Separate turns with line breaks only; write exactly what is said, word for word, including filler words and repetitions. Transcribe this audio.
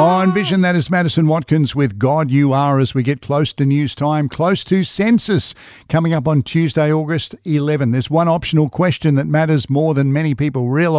On Vision, that is Madison Watkins with God You Are as we get close to news time, close to census coming up on Tuesday, August eleventh. There's one optional question that matters more than many people realise.